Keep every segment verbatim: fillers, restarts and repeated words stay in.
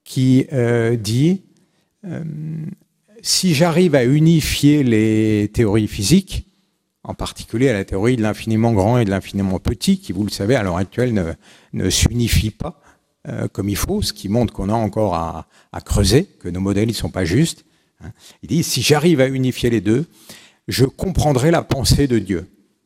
qui euh, dit euh, si j'arrive à unifier les théories physiques, en particulier la théorie de l'infiniment grand et de l'infiniment petit, qui, vous le savez, à l'heure actuelle ne, ne s'unifie pas euh, comme il faut, ce qui montre qu'on a encore à, à creuser, que nos modèles ne sont pas justes. Hein. Il dit, si j'arrive à unifier les deux, je comprendrai la pensée de Dieu.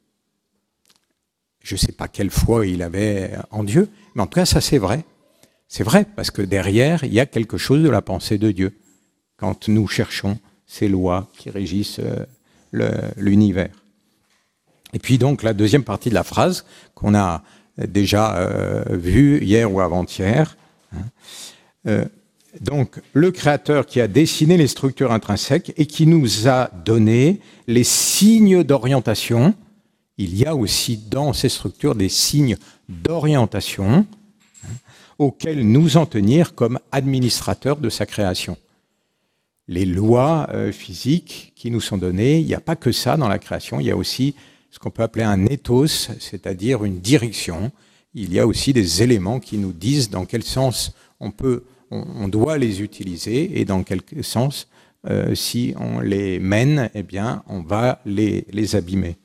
Je ne sais pas quelle foi il avait en Dieu, mais en tout cas, ça c'est vrai. C'est vrai, parce que derrière, il y a quelque chose de la pensée de Dieu, quand nous cherchons ces lois qui régissent euh, le, l'univers. Et puis donc, la deuxième partie de la phrase, qu'on a déjà euh, vue hier ou avant-hier, hein, euh, donc, le Créateur qui a dessiné les structures intrinsèques et qui nous a donné les signes d'orientation. Il y a aussi dans ces structures des signes d'orientation hein, auxquels nous en tenir comme administrateurs de sa création. Les lois euh, physiques qui nous sont données, il n'y a pas que ça dans la création, il y a aussi ce qu'on peut appeler un ethos, c'est-à-dire une direction. Il y a aussi des éléments qui nous disent dans quel sens on peut on doit les utiliser et dans quel sens, euh, si on les mène, eh bien, on va les, les abîmer.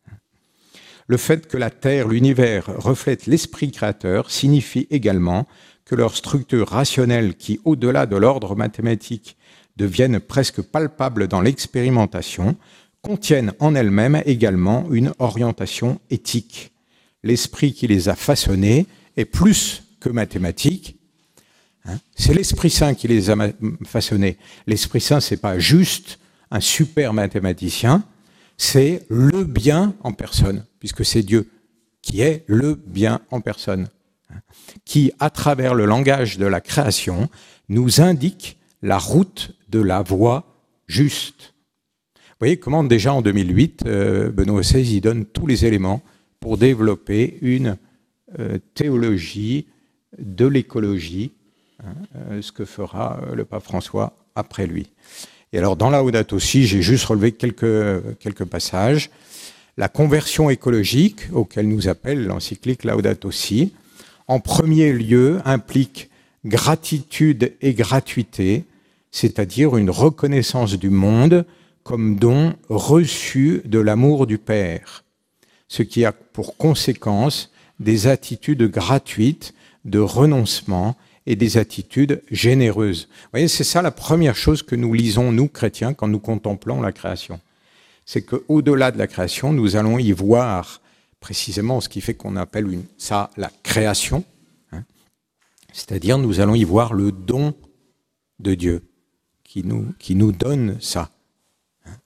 Le fait que la Terre, l'univers, reflète l'esprit créateur signifie également que leurs structures rationnelles qui, au-delà de l'ordre mathématique, deviennent presque palpables dans l'expérimentation, contiennent en elles-mêmes également une orientation éthique. L'esprit qui les a façonnées est plus que mathématique. Hein, c'est l'Esprit Saint qui les a façonnés. L'Esprit Saint, c'est pas juste un super mathématicien, c'est le bien en personne, puisque c'est Dieu qui est le bien en personne, hein, qui, à travers le langage de la création, nous indique la route de la voie juste. Vous voyez comment déjà en deux mille huit, euh, Benoît seize y donne tous les éléments pour développer une euh, théologie de l'écologie, Hein, ce que fera le pape François après lui. Et alors, dans Laudato Si, j'ai juste relevé quelques, quelques passages. La conversion écologique, auquel nous appelle l'encyclique Laudato Si, en premier lieu, implique gratitude et gratuité, c'est-à-dire une reconnaissance du monde comme don reçu de l'amour du Père, ce qui a pour conséquence des attitudes gratuites de renoncement et des attitudes généreuses. Vous voyez, c'est ça la première chose que nous lisons, nous, chrétiens, quand nous contemplons la création. C'est qu'au-delà de la création, nous allons y voir précisément ce qui fait qu'on appelle une, ça la création, hein, c'est-à-dire nous allons y voir le don de Dieu qui nous, qui nous donne ça. Hein.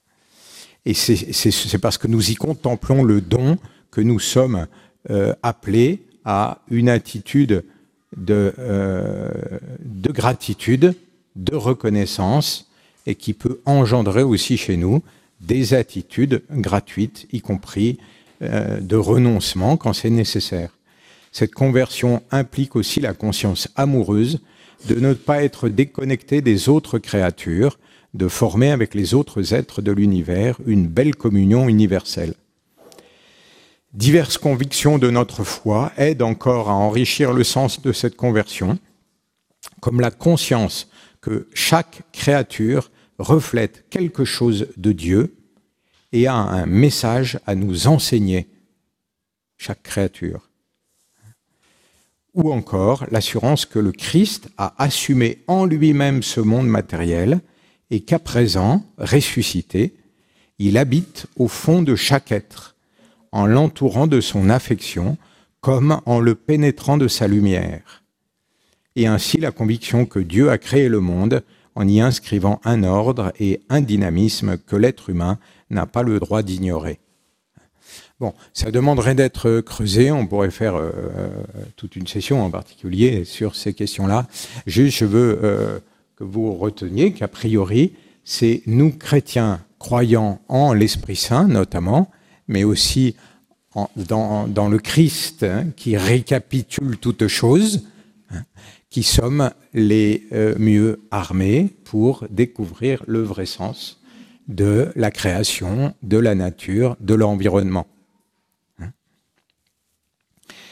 Et c'est, c'est, c'est parce que nous y contemplons le don que nous sommes euh, appelés à une attitude De, euh, de gratitude, de reconnaissance, et qui peut engendrer aussi chez nous des attitudes gratuites, y compris euh, de renoncement quand c'est nécessaire. Cette conversion implique aussi la conscience amoureuse de ne pas être déconnecté des autres créatures, de former avec les autres êtres de l'univers une belle communion universelle. Diverses convictions de notre foi aident encore à enrichir le sens de cette conversion, comme la conscience que chaque créature reflète quelque chose de Dieu et a un message à nous enseigner, chaque créature. Ou encore l'assurance que le Christ a assumé en lui-même ce monde matériel et qu'à présent, ressuscité, il habite au fond de chaque être, en l'entourant de son affection, comme en le pénétrant de sa lumière. Et ainsi la conviction que Dieu a créé le monde en y inscrivant un ordre et un dynamisme que l'être humain n'a pas le droit d'ignorer. Bon, ça demanderait d'être creusé, on pourrait faire euh, toute une session en particulier sur ces questions-là. Juste, je veux euh, que vous reteniez qu'a priori, c'est nous chrétiens croyant en l'Esprit Saint notamment, mais aussi en, dans, dans le Christ hein, qui récapitule toutes choses, hein, qui sommes les euh, mieux armés pour découvrir le vrai sens de la création, de la nature, de l'environnement. Hein.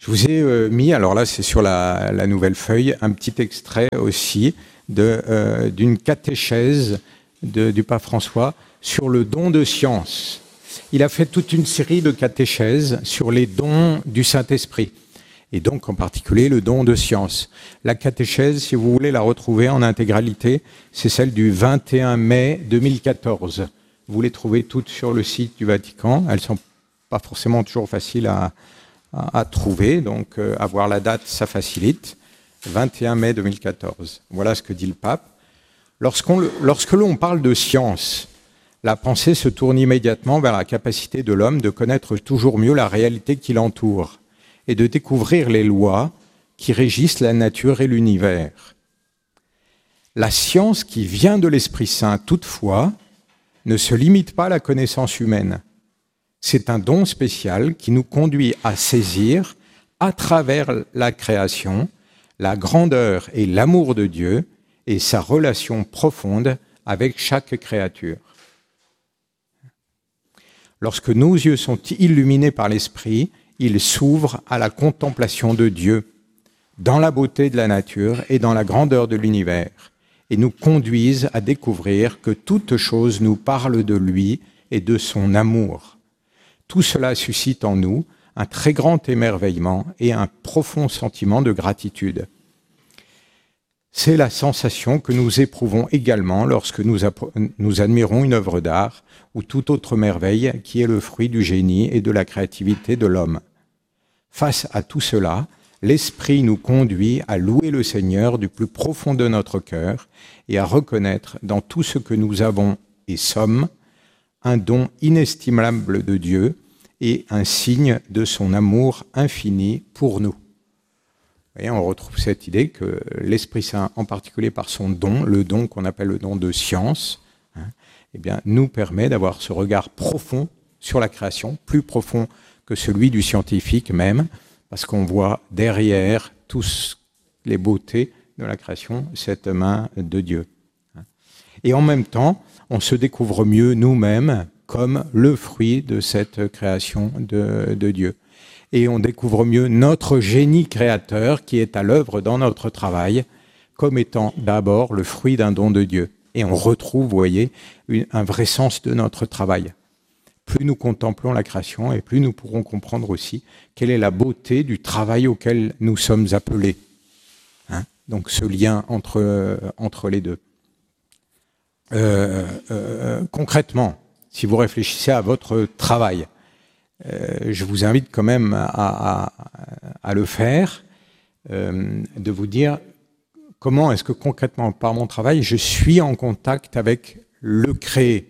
Je vous ai euh, mis, alors là c'est sur la, la nouvelle feuille, un petit extrait aussi de, euh, d'une catéchèse de, du pape François sur le don de science. Il a fait toute une série de catéchèses sur les dons du Saint-Esprit, et donc en particulier le don de science. La catéchèse, si vous voulez la retrouver en intégralité, c'est celle du vingt et un mai deux mille quatorze. Vous les trouvez toutes sur le site du Vatican. Elles ne sont pas forcément toujours faciles à, à, à trouver, donc euh, avoir la date, ça facilite. vingt et un mai deux mille quatorze. Voilà ce que dit le pape. Lorsqu'on, lorsque l'on parle de science, la pensée se tourne immédiatement vers la capacité de l'homme de connaître toujours mieux la réalité qui l'entoure et de découvrir les lois qui régissent la nature et l'univers. La science qui vient de l'Esprit Saint, toutefois, ne se limite pas à la connaissance humaine. C'est un don spécial qui nous conduit à saisir, à travers la création, la grandeur et l'amour de Dieu et sa relation profonde avec chaque créature. Lorsque nos yeux sont illuminés par l'Esprit, ils s'ouvrent à la contemplation de Dieu, dans la beauté de la nature et dans la grandeur de l'univers, et nous conduisent à découvrir que toute chose nous parle de lui et de son amour. Tout cela suscite en nous un très grand émerveillement et un profond sentiment de gratitude. C'est la sensation que nous éprouvons également lorsque nous, nous admirons une œuvre d'art ou toute autre merveille qui est le fruit du génie et de la créativité de l'homme. Face à tout cela, l'Esprit nous conduit à louer le Seigneur du plus profond de notre cœur et à reconnaître dans tout ce que nous avons et sommes un don inestimable de Dieu et un signe de son amour infini pour nous. Vous voyez, on retrouve cette idée que l'Esprit Saint, en particulier par son don, le don qu'on appelle le don de science, hein, eh bien, nous permet d'avoir ce regard profond sur la création, plus profond que celui du scientifique même, parce qu'on voit derrière toutes les beautés de la création cette main de Dieu. Et en même temps, on se découvre mieux nous-mêmes comme le fruit de cette création de, de Dieu. Et on découvre mieux notre génie créateur qui est à l'œuvre dans notre travail comme étant d'abord le fruit d'un don de Dieu. Et on retrouve, vous voyez, une, un vrai sens de notre travail. Plus nous contemplons la création et plus nous pourrons comprendre aussi quelle est la beauté du travail auquel nous sommes appelés. Hein? Donc ce lien entre, euh, entre les deux. Euh, euh, concrètement, si vous réfléchissez à votre travail, euh, je vous invite quand même à, à, à le faire, euh, de vous dire comment est-ce que concrètement, par mon travail, je suis en contact avec le créé.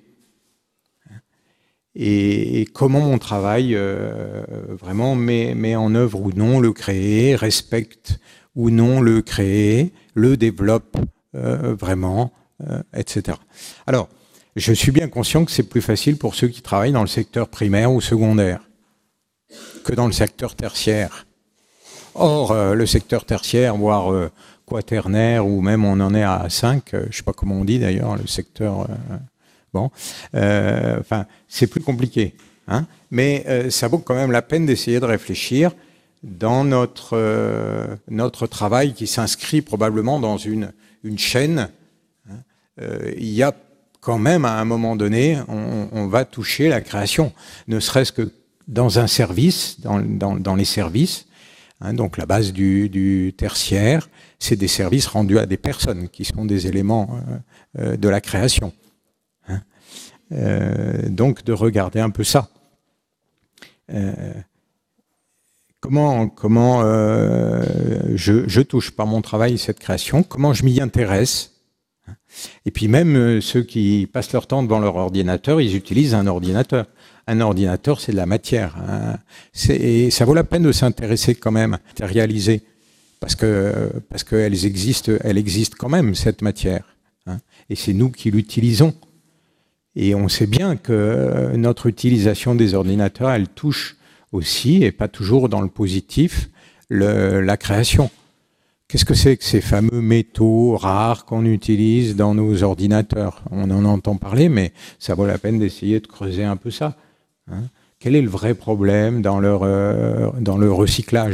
Et, et comment mon travail euh, vraiment met, met en œuvre ou non le créé, respecte ou non le créé, le développe euh, vraiment, euh, et cetera. Alors, je suis bien conscient que c'est plus facile pour ceux qui travaillent dans le secteur primaire ou secondaire que dans le secteur tertiaire. Or, euh, le secteur tertiaire, voire euh, quaternaire, ou même on en est à cinq, euh, je ne sais pas comment on dit d'ailleurs, le secteur... Euh, bon, euh, enfin, c'est plus compliqué. Hein, mais euh, ça vaut quand même la peine d'essayer de réfléchir dans notre, euh, notre travail qui s'inscrit probablement dans une, une chaîne. Hein, euh, il y a quand même, à un moment donné, on, on va toucher la création, ne serait-ce que dans un service, dans, dans, dans les services. Hein, donc la base du, du tertiaire, c'est des services rendus à des personnes qui sont des éléments euh, de la création. Hein, euh, donc de regarder un peu ça. Euh, comment comment euh, je, je touche par mon travail cette création, comment je m'y intéresse. Et puis même euh, ceux qui passent leur temps devant leur ordinateur, ils utilisent un ordinateur. Un ordinateur, c'est de la matière. Hein. C'est, et ça vaut la peine de s'intéresser quand même, matérialiser, parce que parce qu'elles existent, elle existe quand même cette matière. Hein. Et c'est nous qui l'utilisons. Et on sait bien que notre utilisation des ordinateurs, elle touche aussi, et pas toujours dans le positif, le, la création. Qu'est-ce que c'est que ces fameux métaux rares qu'on utilise dans nos ordinateurs? On en entend parler, mais ça vaut la peine d'essayer de creuser un peu ça. Hein, quel est le vrai problème dans leur, euh, dans le recyclage?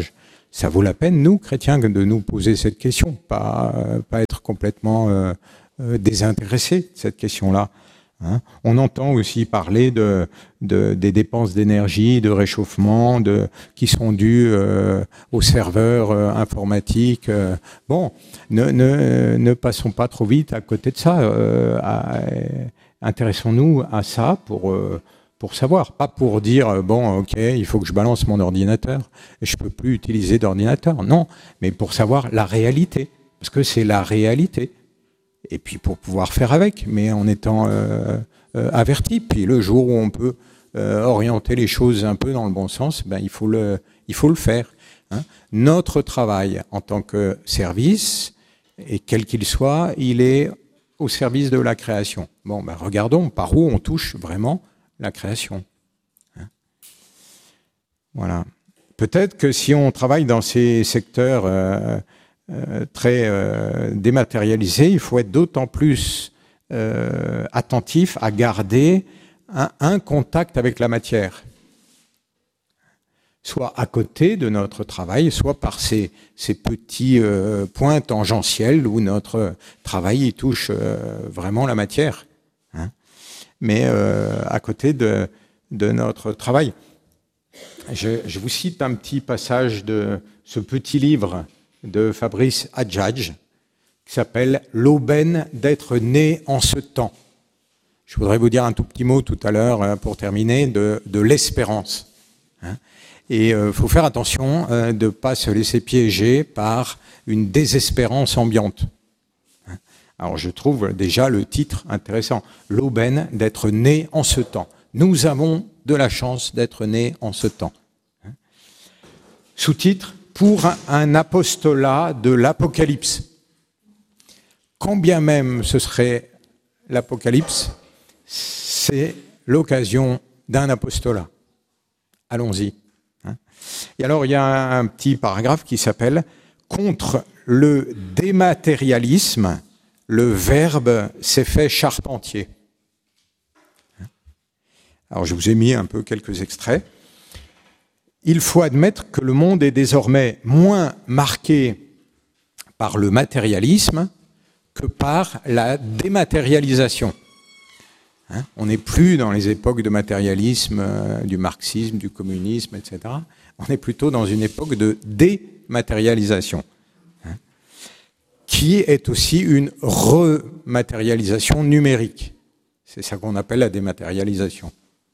ça vaut la peine, nous, chrétiens, de nous poser cette question, pas, pas être complètement euh, euh, désintéressés de cette question-là. Hein. On entend aussi parler de, de, des dépenses d'énergie, de réchauffement, de, qui sont dues euh, aux serveurs euh, informatiques. Euh. Bon, ne, ne, ne passons pas trop vite à côté de ça. Euh, à, intéressons-nous à ça pour, euh, pour savoir, pas pour dire, bon, ok, il faut que je balance mon ordinateur et je peux plus utiliser d'ordinateur. Non, mais pour savoir la réalité, parce que c'est la réalité. Et puis pour pouvoir faire avec, mais en étant euh, euh, averti. Puis le jour où on peut euh, orienter les choses un peu dans le bon sens, ben, il faut le, il faut le faire. Hein. Notre travail en tant que service, et quel qu'il soit, il est au service de la création. Bon, ben, regardons par où on touche vraiment la création. Hein. Voilà. Peut-être que si on travaille dans ces secteurs euh, Euh, très euh, dématérialisé, il faut être d'autant plus euh, attentif à garder un, un contact avec la matière, soit à côté de notre travail, soit par ces, ces petits euh, points tangentiels où notre travail y touche euh, vraiment la matière, hein, mais euh, à côté de, de notre travail. Je, je vous cite un petit passage de ce petit livre de Fabrice Adjadj, qui s'appelle « L'aubaine d'être né en ce temps ». Je voudrais vous dire un tout petit mot tout à l'heure, pour terminer, de, de l'espérance. Hein. Et il euh, faut faire attention euh, de ne pas se laisser piéger par une désespérance ambiante. Hein. Alors je trouve déjà le titre intéressant, « L'aubaine d'être né en ce temps ». Nous avons de la chance d'être nés en ce temps. Hein. Sous-titre, pour un apostolat de l'Apocalypse. Quand bien même ce serait l'Apocalypse, c'est l'occasion d'un apostolat. Allons-y. Et alors, il y a un petit paragraphe qui s'appelle « Contre le dématérialisme, le Verbe s'est fait charpentier ». Alors, je vous ai mis un peu quelques extraits. Il faut admettre que le monde est désormais moins marqué par le matérialisme que par la dématérialisation. Hein, on n'est plus dans les époques de matérialisme, euh, du marxisme, du communisme, et cetera. On est plutôt dans une époque de dématérialisation, hein, qui est aussi une rematérialisation numérique. C'est ça qu'on appelle la dématérialisation.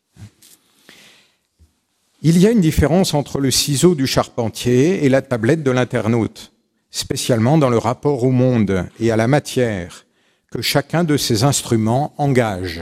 Il y a une différence entre le ciseau du charpentier et la tablette de l'internaute, spécialement dans le rapport au monde et à la matière que chacun de ces instruments engage.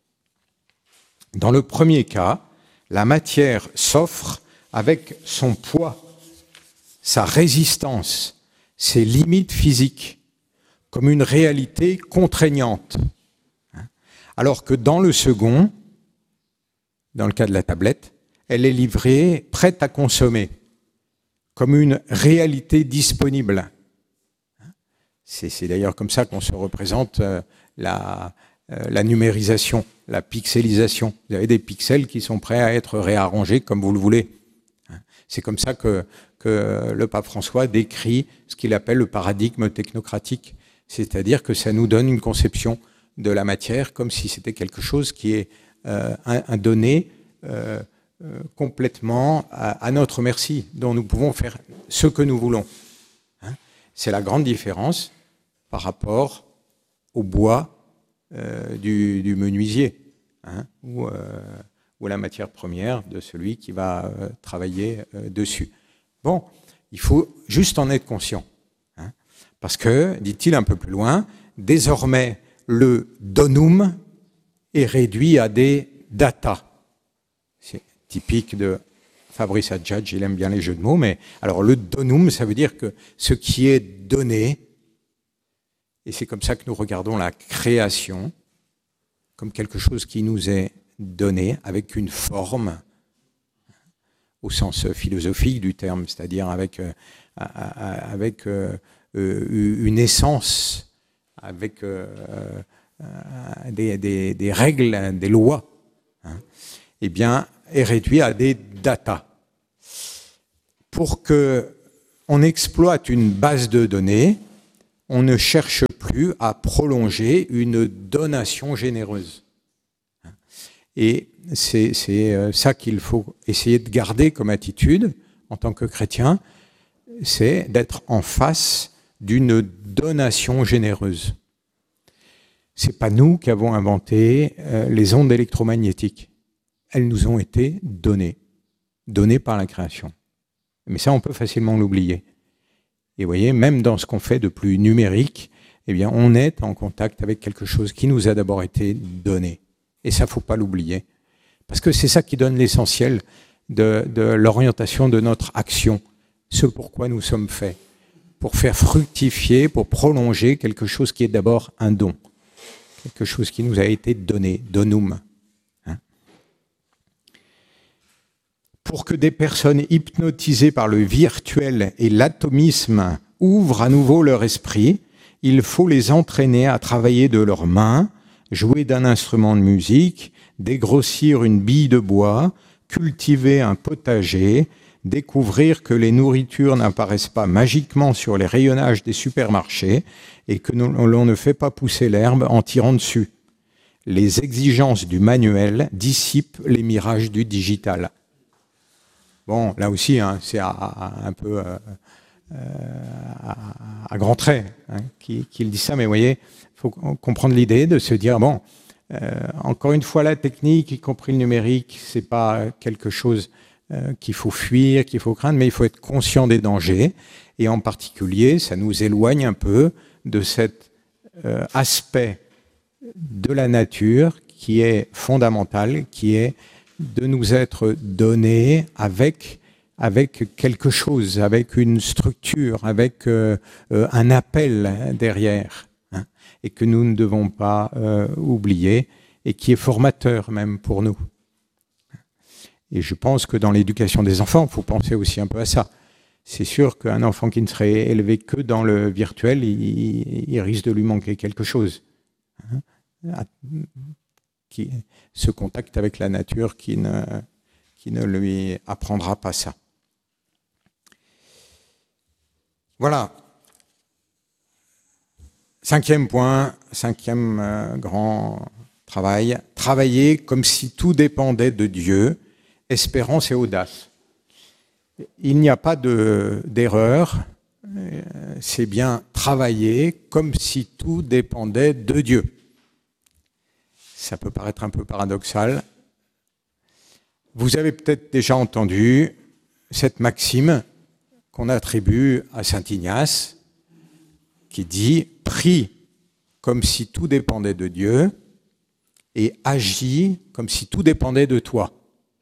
Dans le premier cas, la matière s'offre avec son poids, sa résistance, ses limites physiques, comme une réalité contraignante. Alors que dans le second, dans le cas de la tablette, elle est livrée, prête à consommer, comme une réalité disponible. C'est, c'est d'ailleurs comme ça qu'on se représente euh, la, euh, la numérisation, la pixelisation. Vous avez des pixels qui sont prêts à être réarrangés comme vous le voulez. C'est comme ça que, que le pape François décrit ce qu'il appelle le paradigme technocratique. C'est-à-dire que ça nous donne une conception de la matière comme si c'était quelque chose qui est euh, un, un donné euh, Euh, complètement à, à notre merci, dont nous pouvons faire ce que nous voulons. Hein. C'est la grande différence par rapport au bois euh, du, du menuisier, hein, ou, euh, ou la matière première de celui qui va euh, travailler euh, dessus. Bon, il faut juste en être conscient. Hein, parce que, dit-il un peu plus loin, désormais le donum est réduit à des data. C'est typique de Fabrice Adjadj, il aime bien les jeux de mots, mais alors le donum, ça veut dire que ce qui est donné, et c'est comme ça que nous regardons la création, comme quelque chose qui nous est donné avec une forme, au sens philosophique du terme, c'est-à-dire avec, euh, avec euh, une essence, avec euh, des, des, des règles, des lois, hein, eh bien, est réduit à des data. Pour que on exploite une base de données, on ne cherche plus à prolonger une donation généreuse. Et c'est, c'est ça qu'il faut essayer de garder comme attitude en tant que chrétien, c'est d'être en face d'une donation généreuse. C'est pas nous qui avons inventé euh, les ondes électromagnétiques. Elles nous ont été données, données par la création. Mais ça, on peut facilement l'oublier. Et vous voyez, même dans ce qu'on fait de plus numérique, eh bien, on est en contact avec quelque chose qui nous a d'abord été donné. Et ça, faut pas l'oublier. Parce que c'est ça qui donne l'essentiel de, de l'orientation de notre action. Ce pourquoi nous sommes faits. Pour faire fructifier, pour prolonger quelque chose qui est d'abord un don. Quelque chose qui nous a été donné, donum. Hein? Pour que des personnes hypnotisées par le virtuel et l'atomisme ouvrent à nouveau leur esprit, il faut les entraîner à travailler de leurs mains, jouer d'un instrument de musique, dégrossir une bille de bois, cultiver un potager, découvrir que les nourritures n'apparaissent pas magiquement sur les rayonnages des supermarchés et que l'on ne fait pas pousser l'herbe en tirant dessus. Les exigences du manuel dissipent les mirages du digital. Bon, là aussi, hein, c'est à, à, un peu euh, à, à grands traits hein, qu'il qui dit ça, mais vous voyez, il faut comprendre l'idée de se dire, bon, euh, encore une fois, la technique, y compris le numérique, c'est pas quelque chose euh, qu'il faut fuir, qu'il faut craindre, mais il faut être conscient des dangers, et en particulier, ça nous éloigne un peu de cet euh, aspect de la nature qui est fondamental, qui est de nous être donné avec, avec quelque chose, avec une structure, avec euh, euh, un appel derrière, hein, et que nous ne devons pas euh, oublier, et qui est formateur même pour nous. Et je pense que dans l'éducation des enfants, il faut penser aussi un peu à ça. C'est sûr qu'un enfant qui ne serait élevé que dans le virtuel, il, il risque de lui manquer quelque chose. Hein, qui, ce contact avec la nature qui ne, qui ne lui apprendra pas ça. Voilà. Cinquième point, cinquième euh, grand travail, travailler comme si tout dépendait de Dieu, espérance et audace. Il n'y a pas de, d'erreur, euh, c'est bien travailler comme si tout dépendait de Dieu. Ça peut paraître un peu paradoxal. Vous avez peut-être déjà entendu cette maxime qu'on attribue à saint Ignace, qui dit « Prie comme si tout dépendait de Dieu et agis comme si tout dépendait de toi ».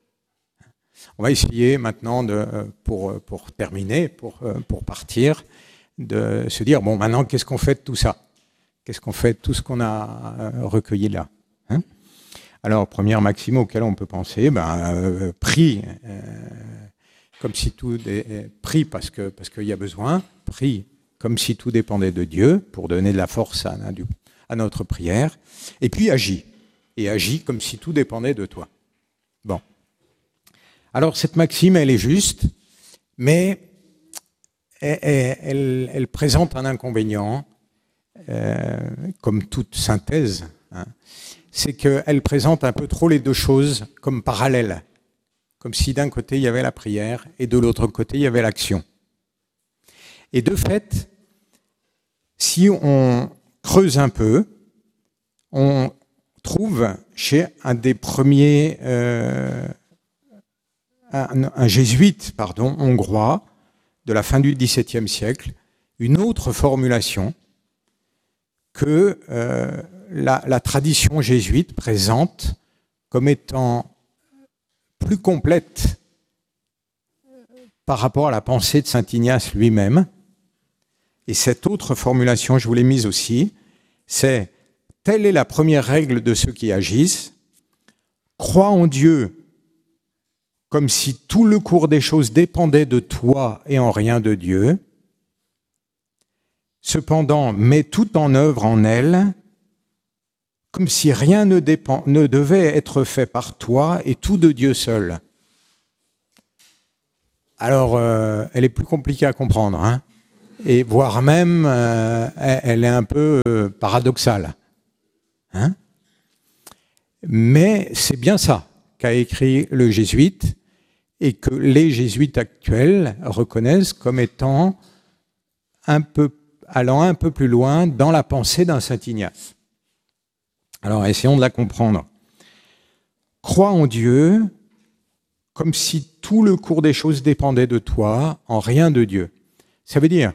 On va essayer maintenant, de, pour, pour terminer, pour, pour partir, de se dire « Bon, maintenant, qu'est-ce qu'on fait de tout ça ? Qu'est-ce qu'on fait de tout ce qu'on a recueilli là ?» Hein? Alors, première maxime auquel on peut penser, ben, euh, prie, euh, comme si tout est prie parce que parce qu'il y a besoin, prie comme si tout dépendait de Dieu pour donner de la force à, à notre prière, et puis agis, et agis comme si tout dépendait de toi. Bon. Alors cette maxime, elle est juste, mais elle, elle, elle présente un inconvénient, euh, comme toute synthèse. Hein, c'est qu'elle présente un peu trop les deux choses comme parallèles, comme si d'un côté il y avait la prière et de l'autre côté il y avait l'action. Et de fait, si on creuse un peu, on trouve chez un des premiers, euh, un, un jésuite, pardon, hongrois, de la fin du dix-septième siècle, une autre formulation que euh, La, la tradition jésuite présente comme étant plus complète par rapport à la pensée de saint Ignace lui-même. Et cette autre formulation, je vous l'ai mise aussi, c'est « Telle est la première règle de ceux qui agissent, crois en Dieu comme si tout le cours des choses dépendait de toi et en rien de Dieu. Cependant, mets tout en œuvre en elle, comme si rien ne, dépend, ne devait être fait par toi et tout de Dieu seul. » alors euh, elle est plus compliquée à comprendre, hein, et voire même, euh, elle est un peu euh, paradoxale. Hein, mais c'est bien ça qu'a écrit le jésuite, et que les jésuites actuels reconnaissent comme étant un peu, allant un peu plus loin dans la pensée d'un saint Ignace. Alors, essayons de la comprendre. Crois en Dieu comme si tout le cours des choses dépendait de toi, en rien de Dieu. Ça veut dire,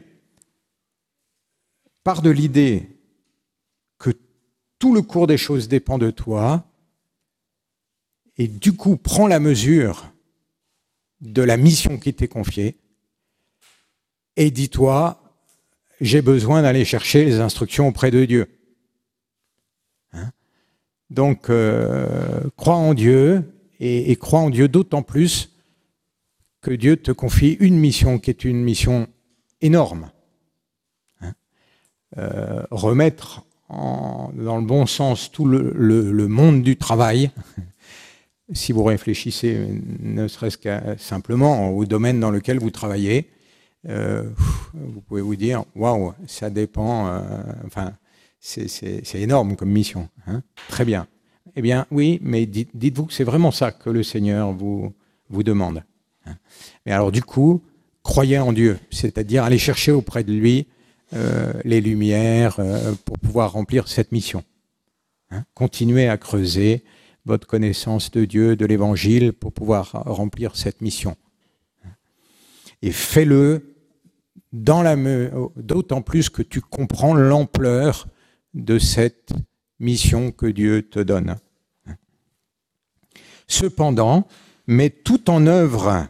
pars de l'idée que tout le cours des choses dépend de toi, et du coup, prends la mesure de la mission qui t'est confiée, et dis-toi, j'ai besoin d'aller chercher les instructions auprès de Dieu. Hein? Donc, euh, crois en Dieu, et, et crois en Dieu d'autant plus que Dieu te confie une mission qui est une mission énorme. Hein? Euh, remettre en, dans le bon sens tout le, le, le monde du travail, si vous réfléchissez ne serait-ce qu'à simplement au domaine dans lequel vous travaillez, euh, vous pouvez vous dire, waouh, ça dépend, euh, enfin, c'est, c'est, c'est énorme comme mission. Hein, très bien. Eh bien, oui, mais dites, dites-vous que c'est vraiment ça que le Seigneur vous, vous demande. Hein. Mais alors, du coup, croyez en Dieu, c'est-à-dire allez chercher auprès de lui euh, les lumières euh, pour pouvoir remplir cette mission. Hein. Continuez à creuser votre connaissance de Dieu, de l'Évangile, pour pouvoir remplir cette mission. Et fais-le dans la me... d'autant plus que tu comprends l'ampleur de cette mission que Dieu te donne. Cependant, mets tout en œuvre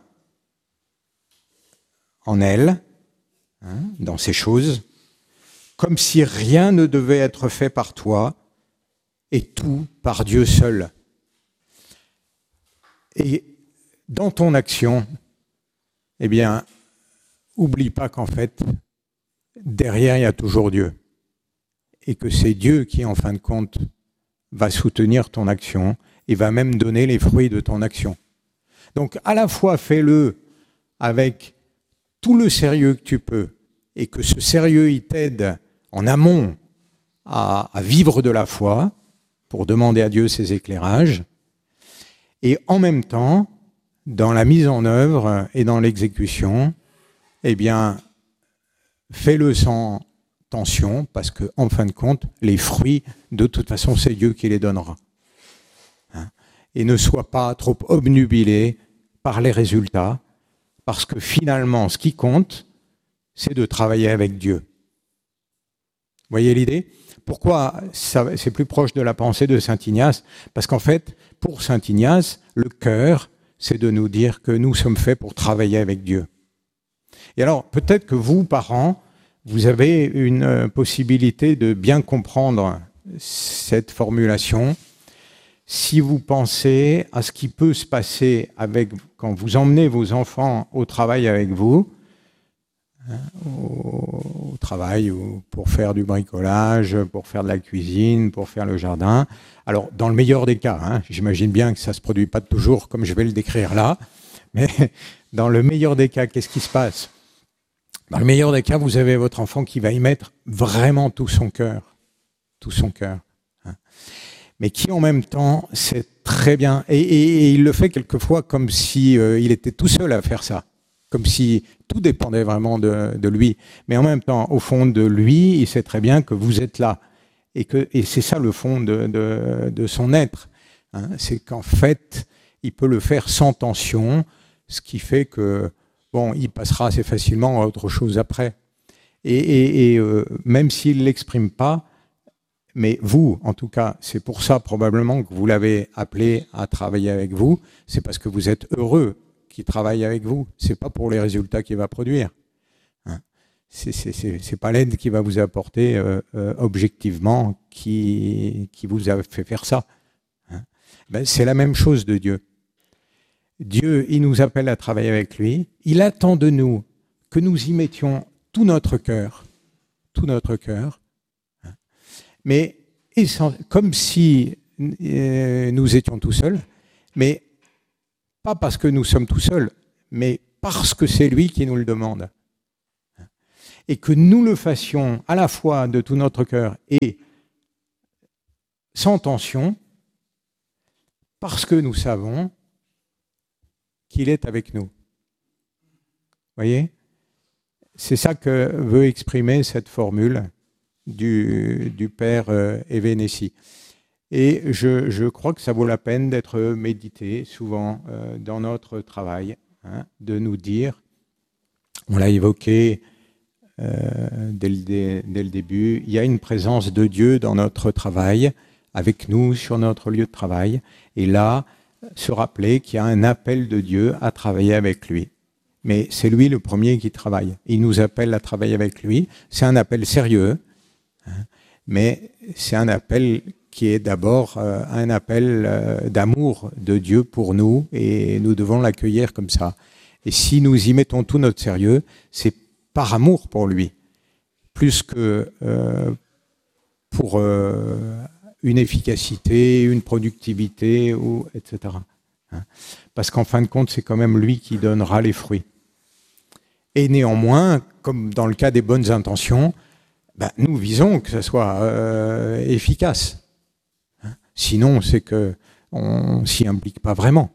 en elle, hein, dans ces choses, comme si rien ne devait être fait par toi, et tout par Dieu seul. Et dans ton action, eh bien, oublie pas qu'en fait, derrière, il y a toujours Dieu. Et que c'est Dieu qui, en fin de compte, va soutenir ton action et va même donner les fruits de ton action. Donc, à la fois, fais-le avec tout le sérieux que tu peux, et que ce sérieux, il t'aide en amont à, à vivre de la foi, pour demander à Dieu ses éclairages, et en même temps, dans la mise en œuvre et dans l'exécution, eh bien, fais-le sans tension, parce que, en fin de compte, les fruits, de toute façon, c'est Dieu qui les donnera. Hein? Et ne sois pas trop obnubilé par les résultats, parce que finalement, ce qui compte, c'est de travailler avec Dieu. Vous voyez l'idée ? Pourquoi ça, c'est plus proche de la pensée de saint Ignace ? Parce qu'en fait, pour saint Ignace, le cœur, c'est de nous dire que nous sommes faits pour travailler avec Dieu. Et alors, peut-être que vous, parents, vous avez une possibilité de bien comprendre cette formulation si vous pensez à ce qui peut se passer avec, quand vous emmenez vos enfants au travail avec vous, hein, au, au travail ou pour faire du bricolage, pour faire de la cuisine, pour faire le jardin. Alors, dans le meilleur des cas, hein, j'imagine bien que ça ne se produit pas toujours comme je vais le décrire là, mais dans le meilleur des cas, qu'est-ce qui se passe ? Dans le meilleur des cas, vous avez votre enfant qui va y mettre vraiment tout son cœur, tout son cœur, hein, mais qui en même temps sait très bien, et, et, et il le fait quelquefois comme si euh, il était tout seul à faire ça, comme si tout dépendait vraiment de, de lui, mais en même temps, au fond de lui, il sait très bien que vous êtes là, et que et c'est ça le fond de, de, de son être, hein, c'est qu'en fait, il peut le faire sans tension, ce qui fait que bon, il passera assez facilement à autre chose après. Et, et, et euh, même s'il ne l'exprime pas, mais vous, en tout cas, c'est pour ça probablement que vous l'avez appelé à travailler avec vous, c'est parce que vous êtes heureux qu'il travaille avec vous. Ce n'est pas pour les résultats qu'il va produire. Hein. Ce n'est pas l'aide qu'il va vous apporter euh, euh, objectivement qui, qui vous a fait faire ça. Hein. Ben, c'est la même chose de Dieu. Dieu, il nous appelle à travailler avec lui. Il attend de nous que nous y mettions tout notre cœur, tout notre cœur, mais comme si nous étions tout seuls, mais pas parce que nous sommes tout seuls, mais parce que c'est lui qui nous le demande. Et que nous le fassions à la fois de tout notre cœur et sans tension, parce que nous savons qu'il est avec nous. Vous voyez ? C'est ça que veut exprimer cette formule du, du père euh, Evénétie. Et je, je crois que ça vaut la peine d'être médité souvent euh, dans notre travail, hein, de nous dire, on l'a évoqué euh, dès, le, dès, dès le début, il y a une présence de Dieu dans notre travail, avec nous sur notre lieu de travail, et là, se rappeler qu'il y a un appel de Dieu à travailler avec lui. Mais c'est lui le premier qui travaille. Il nous appelle à travailler avec lui. C'est un appel sérieux, hein, mais c'est un appel qui est d'abord euh, un appel euh, d'amour de Dieu pour nous, et nous devons l'accueillir comme ça. Et si nous y mettons tout notre sérieux, c'est par amour pour lui, plus que euh, pour euh, une efficacité, une productivité, ou, et cetera. Hein. Parce qu'en fin de compte, c'est quand même lui qui donnera les fruits. Et néanmoins, comme dans le cas des bonnes intentions, ben, nous visons que ça soit euh, efficace. Hein. Sinon, c'est qu'on ne s'y implique pas vraiment.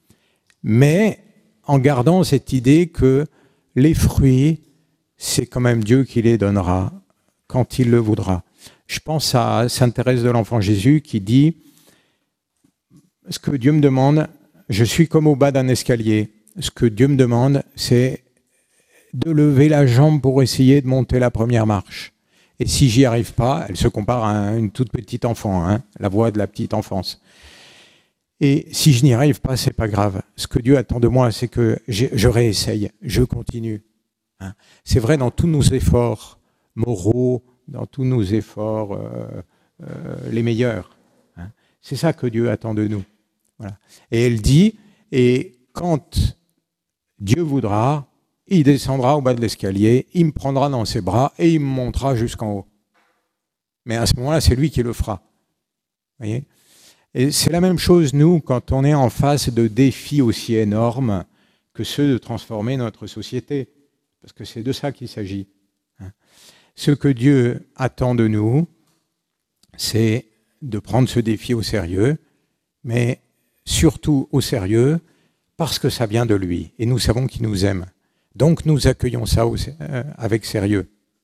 Mais en gardant cette idée que les fruits, c'est quand même Dieu qui les donnera quand il le voudra. Je pense à Sainte Thérèse de l'Enfant Jésus qui dit « Ce que Dieu me demande, je suis comme au bas d'un escalier. Ce que Dieu me demande, c'est de lever la jambe pour essayer de monter la première marche. Et si j'y arrive pas, elle se compare à une toute petite enfant, hein, la voix de la petite enfance. Et si je n'y arrive pas, c'est pas grave. Ce que Dieu attend de moi, c'est que je réessaye, je continue. Hein. C'est vrai dans tous nos efforts moraux, dans tous nos efforts euh, euh, les meilleurs. Hein. C'est ça que Dieu attend de nous. Voilà. Et elle dit, et quand Dieu voudra, il descendra au bas de l'escalier, il me prendra dans ses bras et il me montera jusqu'en haut. Mais à ce moment-là, c'est lui qui le fera. Vous voyez ? Et c'est la même chose, nous, quand on est en face de défis aussi énormes que ceux de transformer notre société. Parce que c'est de ça qu'il s'agit. Ce que Dieu attend de nous, c'est de prendre ce défi au sérieux, mais surtout au sérieux parce que ça vient de lui. Et nous savons qu'il nous aime. Donc nous accueillons ça avec sérieux.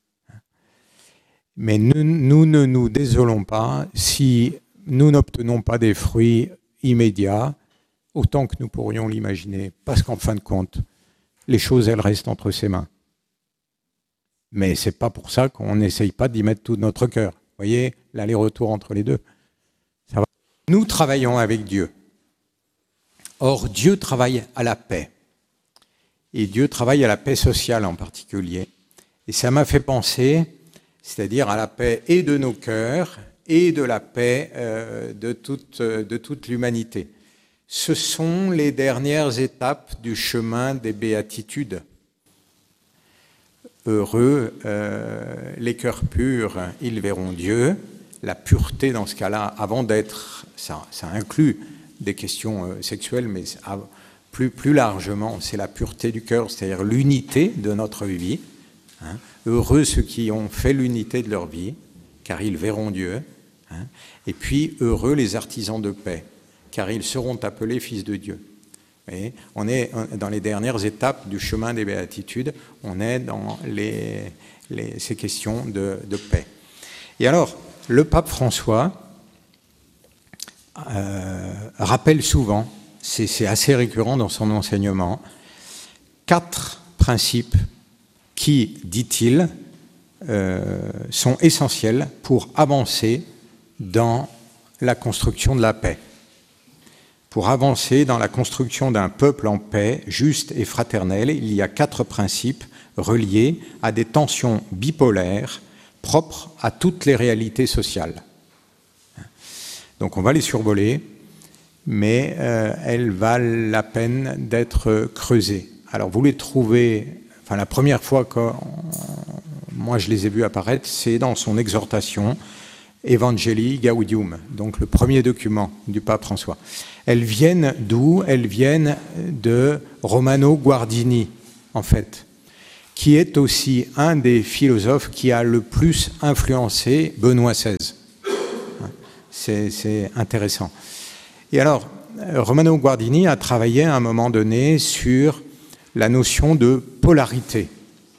Mais nous, nous ne nous désolons pas si nous n'obtenons pas des fruits immédiats, autant que nous pourrions l'imaginer, parce qu'en fin de compte, les choses, elles restent entre ses mains. Mais ce n'est pas pour ça qu'on n'essaye pas d'y mettre tout notre cœur. Vous voyez, l'aller-retour entre les deux. Ça va. Nous travaillons avec Dieu. Or, Dieu travaille à la paix. Et Dieu travaille à la paix sociale en particulier. Et ça m'a fait penser, c'est-à-dire à la paix et de nos cœurs et de la paix euh, de toute, de toute l'humanité. Ce sont les dernières étapes du chemin des béatitudes. Heureux euh, les cœurs purs, ils verront Dieu. La pureté dans ce cas-là, avant d'être, ça, ça inclut des questions euh, sexuelles, mais plus, plus largement, c'est la pureté du cœur, c'est-à-dire l'unité de notre vie. Hein. Heureux ceux qui ont fait l'unité de leur vie, car ils verront Dieu. Hein. Et puis, heureux les artisans de paix, car ils seront appelés fils de Dieu. Et on est dans les dernières étapes du chemin des béatitudes, on est dans les, les, ces questions de, de paix. Et alors, le pape François euh, rappelle souvent, c'est, c'est assez récurrent dans son enseignement, quatre principes qui, dit-il, euh, sont essentiels pour avancer dans la construction de la paix. Pour avancer dans la construction d'un peuple en paix, juste et fraternel, il y a quatre principes reliés à des tensions bipolaires propres à toutes les réalités sociales. Donc on va les survoler, mais euh, elles valent la peine d'être creusées. Alors vous les trouvez, enfin la première fois que on, moi je les ai vus apparaître, c'est dans son exhortation Evangelii Gaudium, donc le premier document du pape François. Elles viennent d'où ? Elles viennent de Romano Guardini, en fait, qui est aussi un des philosophes qui a le plus influencé Benoît seize. C'est, c'est intéressant. Et alors, Romano Guardini a travaillé à un moment donné sur la notion de polarité.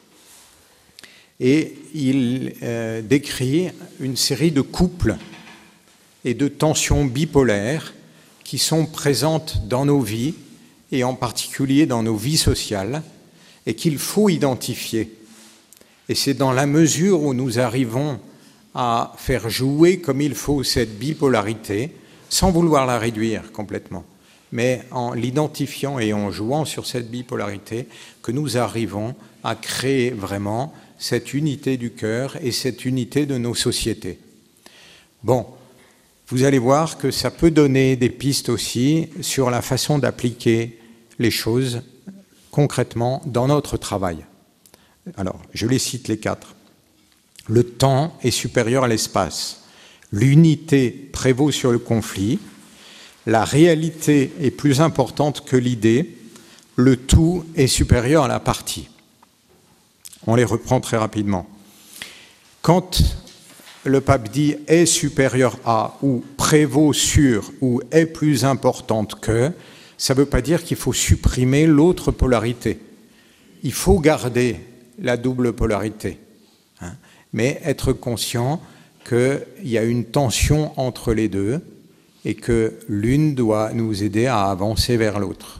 Et il euh, décrit une série de couples et de tensions bipolaires qui sont présentes dans nos vies, et en particulier dans nos vies sociales, et qu'il faut identifier. Et c'est dans la mesure où nous arrivons à faire jouer comme il faut cette bipolarité, sans vouloir la réduire complètement, mais en l'identifiant et en jouant sur cette bipolarité, que nous arrivons à créer vraiment cette unité du cœur et cette unité de nos sociétés. Bon, vous allez voir que ça peut donner des pistes aussi sur la façon d'appliquer les choses concrètement dans notre travail. Alors, je les cite les quatre. Le temps est supérieur à l'espace. L'unité prévaut sur le conflit. La réalité est plus importante que l'idée. Le tout est supérieur à la partie. On les reprend très rapidement. Quand le pape dit « est supérieur à » ou « prévaut sur » ou « est plus importante que », ça ne veut pas dire qu'il faut supprimer l'autre polarité. Il faut garder la double polarité, hein, mais être conscient qu'il y a une tension entre les deux et que l'une doit nous aider à avancer vers l'autre.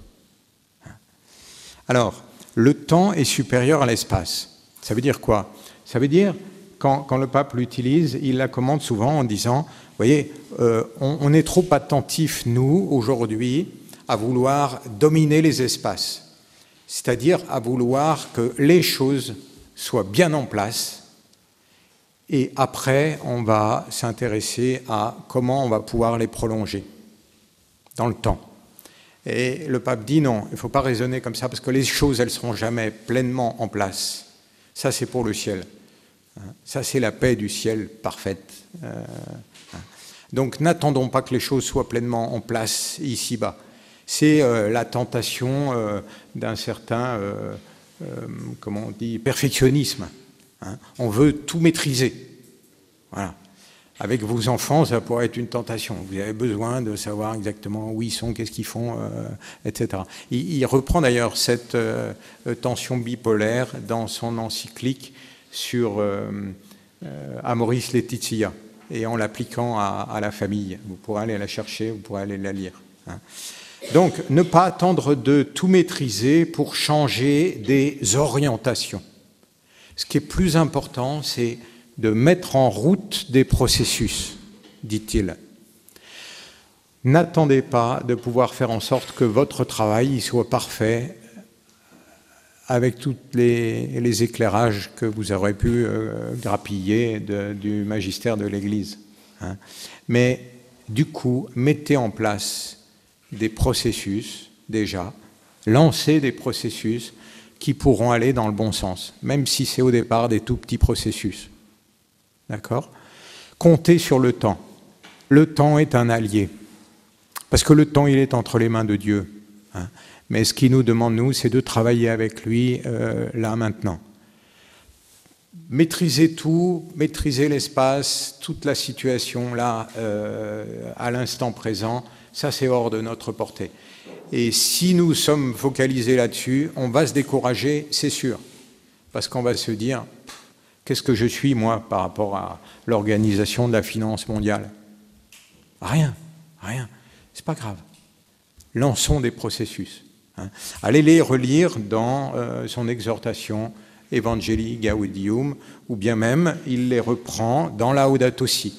Alors, le temps est supérieur à l'espace. Ça veut dire quoi? Ça veut dire, quand, quand le pape l'utilise, il la commande souvent en disant, vous voyez, euh, on, on est trop attentifs, nous, aujourd'hui, à vouloir dominer les espaces, c'est-à-dire à vouloir que les choses soient bien en place, et après, on va s'intéresser à comment on va pouvoir les prolonger dans le temps. Et le pape dit non, il ne faut pas raisonner comme ça, parce que les choses, elles ne seront jamais pleinement en place. Ça, c'est pour le ciel. Ça, c'est la paix du ciel parfaite. Donc, n'attendons pas que les choses soient pleinement en place ici-bas. C'est euh, la tentation euh, d'un certain, euh, euh, comment on dit, perfectionnisme. Hein. On veut tout maîtriser. Voilà. Avec vos enfants, ça pourrait être une tentation. Vous avez besoin de savoir exactement où ils sont, qu'est-ce qu'ils font, euh, et cetera. Il, il reprend d'ailleurs cette euh, tension bipolaire dans son encyclique sur euh, euh, Amoris Laetitia, et en l'appliquant à, à la famille. Vous pourrez aller la chercher, vous pourrez aller la lire. Hein. Donc, ne pas attendre de tout maîtriser pour changer des orientations. Ce qui est plus important, c'est de mettre en route des processus, dit-il. N'attendez pas de pouvoir faire en sorte que votre travail soit parfait avec tous les, les éclairages que vous aurez pu euh, grappiller de, du magistère de l'Église. Hein. Mais du coup, mettez en place des processus, déjà, lancez des processus qui pourront aller dans le bon sens, même si c'est au départ des tout petits processus. D'accord? Comptez sur le temps. Le temps est un allié, parce que le temps, il est entre les mains de Dieu. Hein. Mais ce qu'il nous demande, nous, c'est de travailler avec lui, euh, là, maintenant. Maîtriser tout, maîtriser l'espace, toute la situation, là, euh, à l'instant présent, ça, c'est hors de notre portée. Et si nous sommes focalisés là-dessus, on va se décourager, c'est sûr. Parce qu'on va se dire, qu'est-ce que je suis, moi, par rapport à l'organisation de la finance mondiale? Rien, rien. C'est pas grave. Lançons des processus. Hein. Allez les relire dans euh, son exhortation Evangelii Gaudium, ou bien même, il les reprend dans Laudato Si.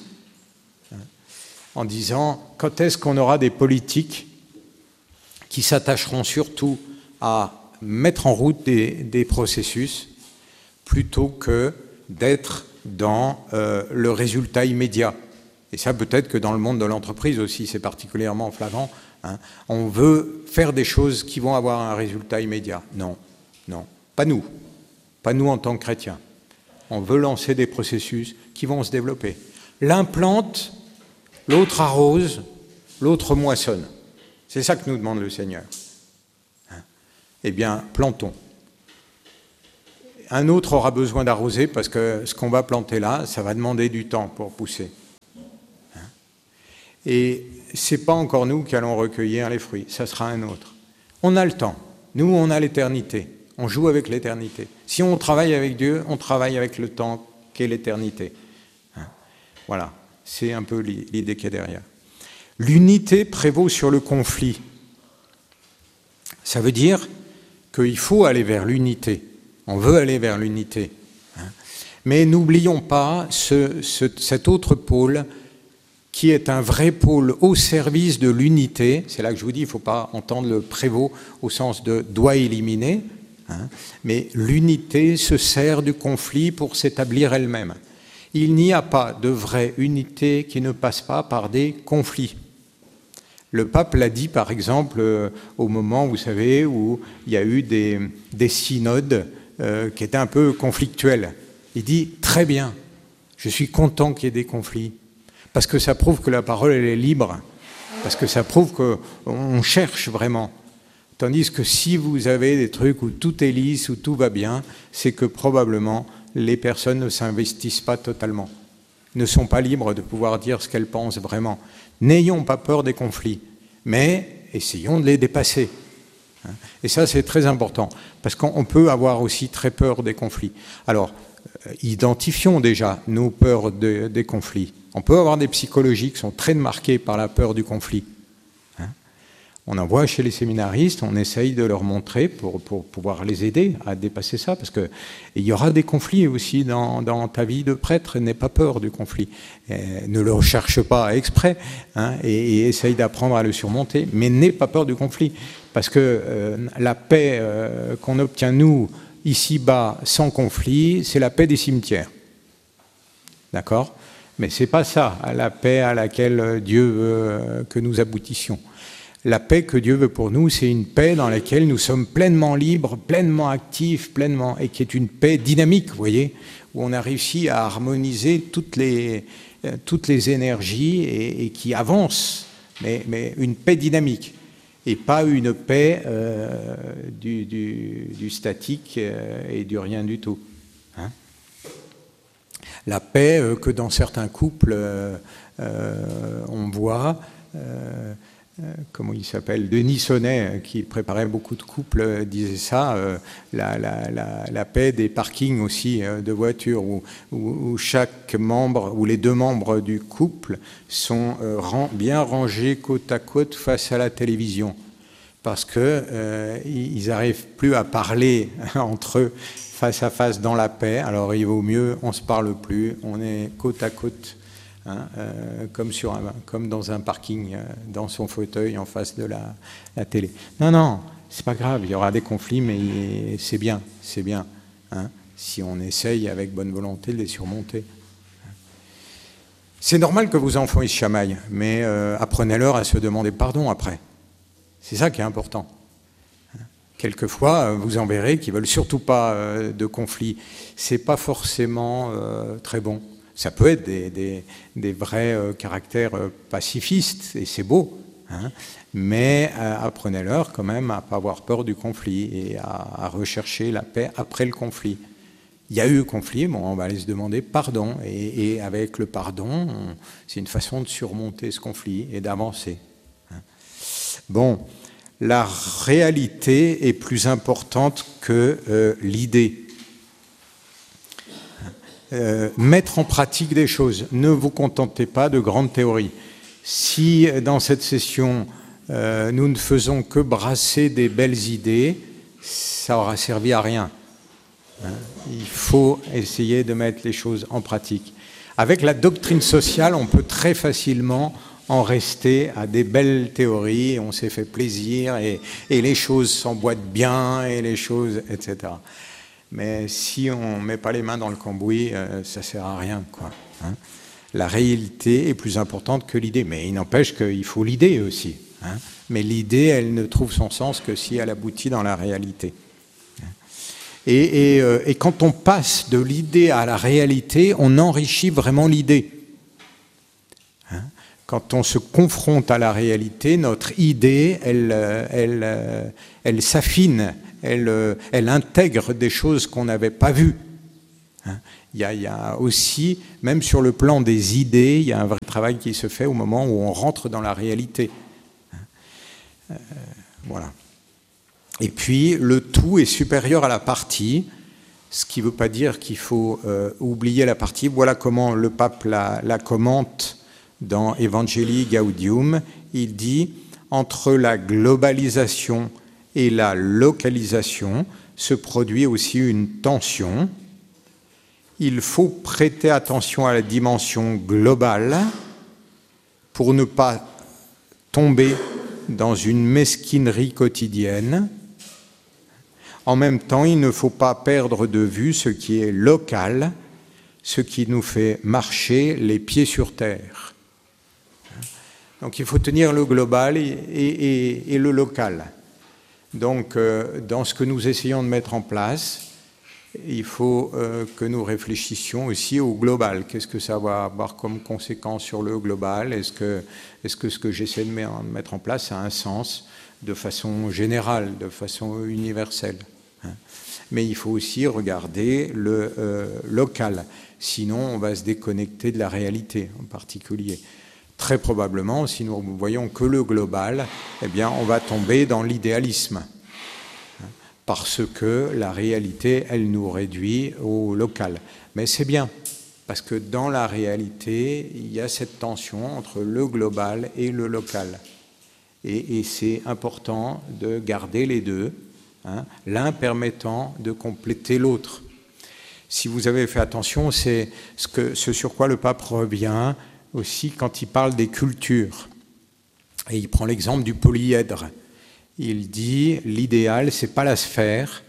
En disant, quand est-ce qu'on aura des politiques qui s'attacheront surtout à mettre en route des, des processus plutôt que d'être dans euh, le résultat immédiat. Et ça, peut-être que dans le monde de l'entreprise aussi, c'est particulièrement flagrant. Hein. On veut faire des choses qui vont avoir un résultat immédiat. Non, non, pas nous. Pas nous en tant que chrétiens. On veut lancer des processus qui vont se développer. L'un plante, l'autre arrose, l'autre moissonne. C'est ça que nous demande le Seigneur. Eh bien, plantons. un autre aura besoin d'arroser parce que ce qu'on va planter là, ça va demander du temps pour pousser. Et ce n'est pas encore nous qui allons recueillir les fruits, ça sera un autre. On a le temps. Nous, on a l'éternité. On joue avec l'éternité. Si on travaille avec Dieu, on travaille avec le temps qu'est l'éternité. Voilà, c'est un peu l'idée qu'il y a derrière. L'unité prévaut sur le conflit. Ça veut dire qu'il faut aller vers l'unité. On veut aller vers l'unité. Mais n'oublions pas ce, ce, cet autre pôle qui est un vrai pôle au service de l'unité. C'est là que je vous dis, il ne faut pas entendre le prévaut au sens de « doit éliminer hein, », mais l'unité se sert du conflit pour s'établir elle-même. Il n'y a pas de vraie unité qui ne passe pas par des conflits. Le pape l'a dit, par exemple, euh, au moment, vous savez, où il y a eu des, des synodes euh, qui étaient un peu conflictuels. Il dit « Très bien, je suis content qu'il y ait des conflits. » Parce que ça prouve que la parole, elle est libre. Parce que ça prouve qu'on cherche vraiment. Tandis que si vous avez des trucs où tout est lisse, où tout va bien, c'est que probablement les personnes ne s'investissent pas totalement. Ne sont pas libres de pouvoir dire ce qu'elles pensent vraiment. N'ayons pas peur des conflits, mais essayons de les dépasser. Et ça, c'est très important. Parce qu'on peut avoir aussi très peur des conflits. Alors, identifions déjà nos peurs de, des conflits. On peut avoir des psychologies qui sont très marquées par la peur du conflit. Hein? On en voit chez les séminaristes, on essaye de leur montrer pour, pour pouvoir les aider à dépasser ça, parce qu'il y aura des conflits aussi dans, dans ta vie de prêtre, n'aie pas peur du conflit. Et ne le recherche pas exprès, hein, et, et essaye d'apprendre à le surmonter, mais n'aie pas peur du conflit, parce que euh, la paix euh, qu'on obtient nous, ici-bas, sans conflit, c'est la paix des cimetières. D'accord ? Mais ce n'est pas ça, la paix à laquelle Dieu veut que nous aboutissions. La paix que Dieu veut pour nous, c'est une paix dans laquelle nous sommes pleinement libres, pleinement actifs, pleinement, et qui est une paix dynamique, vous voyez, où on a réussi à harmoniser toutes les, toutes les énergies et, et qui avance, mais, mais une paix dynamique, et pas une paix euh, du, du, du statique et du rien du tout. Hein ? La paix euh, que dans certains couples, euh, euh, on voit, euh, euh, comment il s'appelle, Denis Sonnet, qui préparait beaucoup de couples, euh, disait ça, euh, la, la, la, la paix des parkings aussi euh, de voitures, où, où, où chaque membre, où les deux membres du couple sont euh, ran, bien rangés côte à côte face à la télévision. Parce qu'ils euh, n'arrivent plus à parler entre eux face à face dans la paix, alors il vaut mieux, on ne se parle plus, on est côte à côte, hein, euh, comme, sur un, comme dans un parking, euh, dans son fauteuil en face de la, la télé. Non, non, c'est pas grave, il y aura des conflits, mais c'est bien, c'est bien, hein, si on essaye avec bonne volonté de les surmonter. C'est normal que vos enfants ils se chamaillent, mais euh, apprenez-leur à se demander pardon après. C'est ça qui est important. Quelquefois, vous en verrez qui ne veulent surtout pas euh, de conflit. Ce n'est pas forcément euh, très bon. Ça peut être des, des, des vrais euh, caractères euh, pacifistes, et c'est beau. Hein, mais euh, apprenez-leur quand même à ne pas avoir peur du conflit et à, à rechercher la paix après le conflit. Il y a eu conflit, bon, on va aller se demander pardon. Et, et avec le pardon, c'est une façon de surmonter ce conflit et d'avancer. Hein. Bon. La réalité est plus importante que euh, l'idée. Euh, mettre en pratique des choses. Ne vous contentez pas de grandes théories. Si dans cette session, euh, nous ne faisons que brasser des belles idées, ça aura servi à rien. Hein, il faut essayer de mettre les choses en pratique. Avec la doctrine sociale, on peut très facilement en rester à des belles théories, on s'est fait plaisir et, et les choses s'emboîtent bien et les choses, et cetera. Mais si on ne met pas les mains dans le cambouis, euh, ça ne sert à rien, quoi. Hein. La réalité est plus importante que l'idée, mais il n'empêche qu'il faut l'idée aussi. Hein. Mais l'idée, elle ne trouve son sens que si elle aboutit dans la réalité. Et, et, euh, et quand on passe de l'idée à la réalité, on enrichit vraiment l'idée. Hein. Quand on se confronte à la réalité, notre idée, elle, elle, elle s'affine, elle, elle intègre des choses qu'on n'avait pas vues. Hein. Il y a, il y a aussi, même sur le plan des idées, il y a un vrai travail qui se fait au moment où on rentre dans la réalité. Euh, voilà. Et puis, le tout est supérieur à la partie, ce qui ne veut pas dire qu'il faut euh, oublier la partie. Voilà comment le pape la, la commente dans Evangelii Gaudium. Il dit « Entre la globalisation et la localisation se produit aussi une tension. Il faut prêter attention à la dimension globale pour ne pas tomber dans une mesquinerie quotidienne. En même temps, il ne faut pas perdre de vue ce qui est local, ce qui nous fait marcher les pieds sur terre. » Donc il faut tenir le global et, et, et le local. Donc euh, dans ce que nous essayons de mettre en place, il faut euh, que nous réfléchissions aussi au global. Qu'est-ce que ça va avoir comme conséquence sur le global? Est-ce que, est-ce que ce que j'essaie de mettre en place a un sens de façon générale, de façon universelle? Mais il faut aussi regarder le euh, local. Sinon, on va se déconnecter de la réalité en particulier. Très probablement, si nous ne voyons que le global, eh bien, on va tomber dans l'idéalisme. Parce que la réalité, elle nous réduit au local. Mais c'est bien, parce que dans la réalité, il y a cette tension entre le global et le local. Et, et c'est important de garder les deux, hein, l'un permettant de compléter l'autre. Si vous avez fait attention, c'est ce, que, ce sur quoi le pape revient aussi quand il parle des cultures. Et il prend l'exemple du polyèdre. Il dit l'idéal, c'est pas la sphère,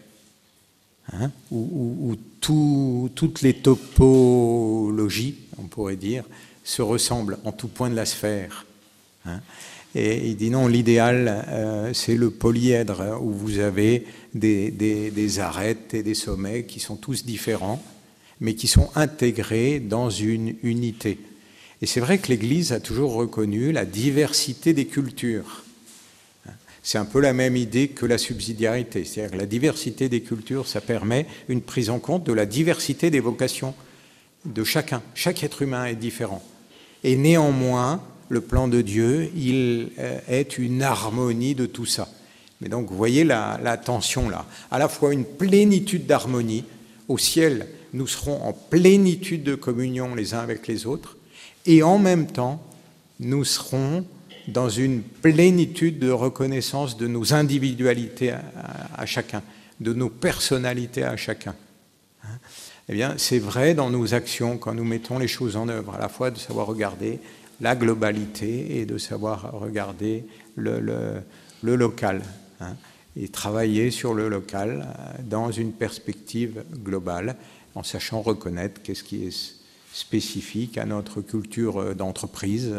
hein, où, où, où tout, toutes les topologies, on pourrait dire, se ressemblent en tout point de la sphère. Hein. Et il dit non, l'idéal, euh, c'est le polyèdre, où vous avez des, des, des arêtes et des sommets qui sont tous différents, mais qui sont intégrés dans une unité. Et c'est vrai que l'Église a toujours reconnu la diversité des cultures. C'est un peu la même idée que la subsidiarité. C'est-à-dire que la diversité des cultures, ça permet une prise en compte de la diversité des vocations de chacun. Chaque être humain est différent. Et néanmoins, le plan de Dieu, il est une harmonie de tout ça. Mais donc, vous voyez la, la tension là. À la fois une plénitude d'harmonie. Au ciel, nous serons en plénitude de communion les uns avec les autres. Et en même temps, nous serons dans une plénitude de reconnaissance de nos individualités à, à, à chacun, de nos personnalités à chacun. Hein? Eh bien, c'est vrai dans nos actions, quand nous mettons les choses en œuvre, à la fois de savoir regarder la globalité et de savoir regarder le, le, le local, hein, et travailler sur le local dans une perspective globale, en sachant reconnaître qu'est-ce qui est spécifique à notre culture d'entreprise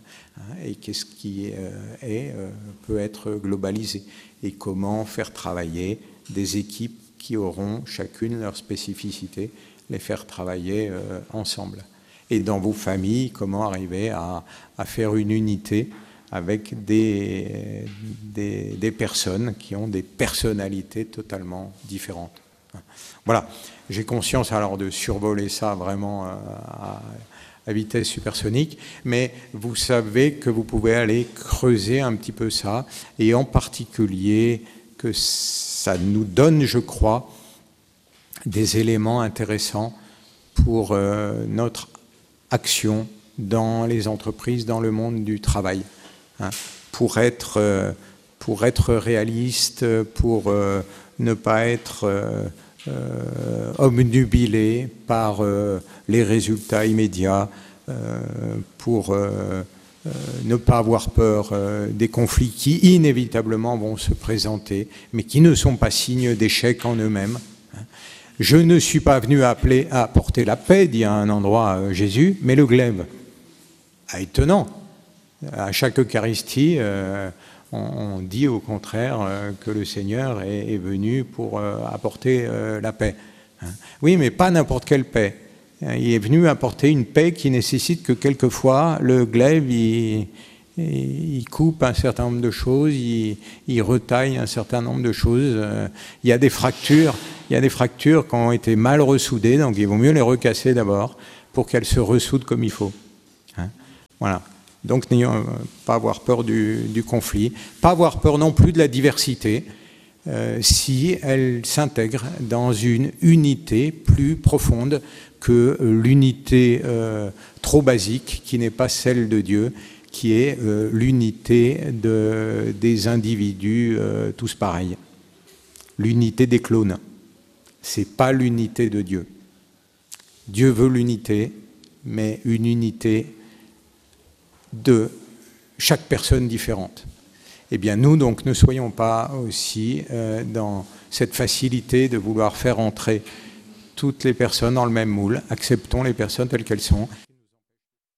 et qu'est-ce qui est, peut être globalisé et comment faire travailler des équipes qui auront chacune leur spécificité, les faire travailler ensemble. Et dans vos familles, comment arriver à, à faire une unité avec des, des, des personnes qui ont des personnalités totalement différentes. Voilà, j'ai conscience alors de survoler ça vraiment à, à vitesse supersonique, mais vous savez que vous pouvez aller creuser un petit peu ça, et en particulier que ça nous donne, je crois, des éléments intéressants pour euh, notre action dans les entreprises, dans le monde du travail, hein, pour être, euh, pour être réaliste, pour euh, ne pas être euh, euh, obnubilé par euh, les résultats immédiats, euh, pour euh, euh, ne pas avoir peur euh, des conflits qui inévitablement vont se présenter, mais qui ne sont pas signes d'échec en eux-mêmes. Je ne suis pas venu appeler à apporter la paix, dit à un endroit euh, Jésus, mais le glaive. Ah, étonnant. À chaque Eucharistie, euh, on, on dit au contraire euh, que le Seigneur est, est venu pour euh, apporter euh, la paix. Hein. Oui, mais pas n'importe quelle paix. Il est venu apporter une paix qui nécessite que quelquefois le glaive, il, il coupe un certain nombre de choses, il, il retaille un certain nombre de choses. Il y a des fractures, il y a des fractures qui ont été mal ressoudées, donc il vaut mieux les recasser d'abord pour qu'elles se ressoudent comme il faut. Hein, voilà. Donc n'ayons pas avoir peur du, du conflit, pas avoir peur non plus de la diversité, euh, si elle s'intègre dans une unité plus profonde que l'unité euh, trop basique, qui n'est pas celle de Dieu, qui est euh, l'unité de, des individus euh, tous pareils. L'unité des clones. Ce n'est pas l'unité de Dieu. Dieu veut l'unité, mais une unité de chaque personne différente. Eh bien, nous, donc, ne soyons pas aussi euh, dans cette facilité de vouloir faire entrer toutes les personnes dans le même moule. Acceptons les personnes telles qu'elles sont